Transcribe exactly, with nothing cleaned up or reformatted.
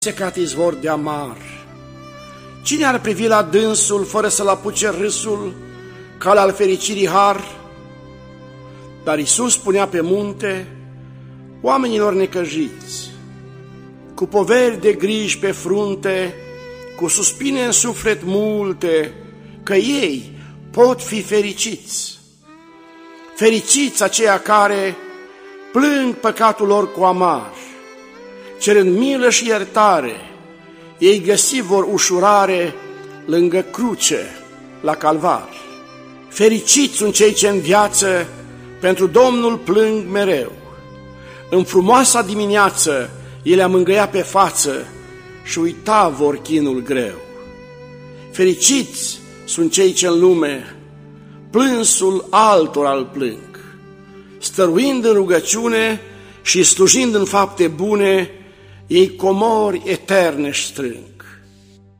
secat izvor de amar. Cine ar privi la dânsul fără să-l apuce râsul, cal al fericirii har? Dar Iisus spunea pe munte oamenilor necăjiți, cu poveri de griji pe frunte, cu suspine în suflet multe, că ei pot fi fericiți. Fericiți aceia care plâng păcatul lor cu amar, cerând milă și iertare, ei găsi vor ușurare lângă cruce, la calvar. Fericiți sunt cei ce în viață pentru Domnul plâng mereu. În frumoasa dimineață ei le-a mângâia pe față și uita vor chinul greu. Fericiți sunt cei ce în lume plânsul altora îl plâng, stăruind în rugăciune și slujind în fapte bune, ei comori eterne își strâng.